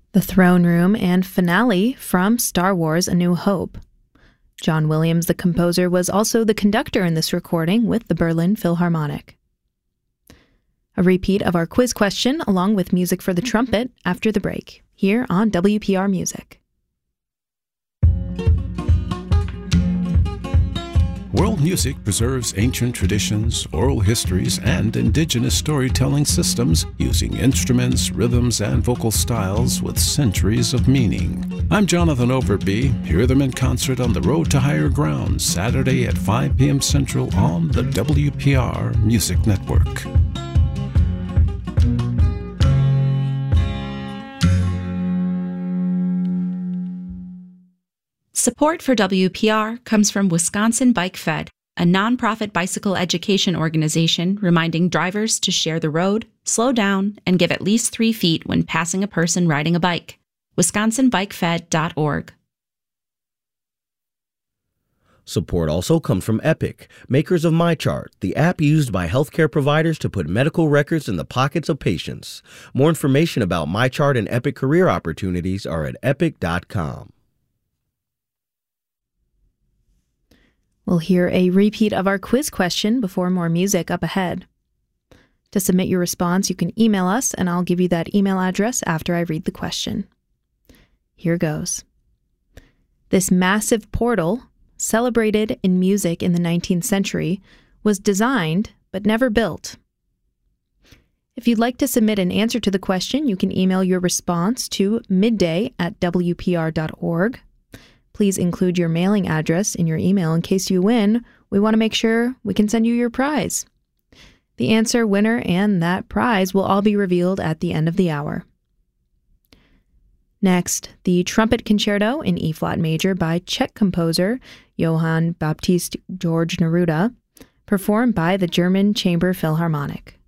The Throne Room and finale from Star Wars: A New Hope. John Williams, the composer, was also the conductor in this recording with the Berlin Philharmonic. A repeat of our quiz question, along with music for the trumpet, after the break, here on WPR Music. World music preserves ancient traditions, oral histories, and indigenous storytelling systems using instruments, rhythms, and vocal styles with centuries of meaning. I'm Jonathan Overby. Hear them in concert on the Road to Higher Ground, Saturday at 5 p.m. Central on the WPR Music Network. Support for WPR comes from Wisconsin Bike Fed, a nonprofit bicycle education organization reminding drivers to share the road, slow down, and give at least 3 feet when passing a person riding a bike. WisconsinBikeFed.org. Support also comes from Epic, makers of MyChart, the app used by healthcare providers to put medical records in the pockets of patients. More information about MyChart and Epic career opportunities are at epic.com. We'll hear a repeat of our quiz question before more music up ahead. To submit your response, you can email us, and I'll give you that email address after I read the question. Here goes. This massive portal, celebrated in music in the 19th century, was designed but never built. If you'd like to submit an answer to the question, you can email your response to midday@wpr.org. Please include your mailing address in your email in case you win. We want to make sure we can send you your prize. The answer, winner, and that prize will all be revealed at the end of the hour. Next, the Trumpet Concerto in E-flat major by Czech composer Johann Baptist Georg Neruda, performed by the German Chamber Philharmonic.